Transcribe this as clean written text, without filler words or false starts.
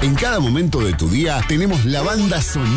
En cada momento de tu día tenemos la banda sonora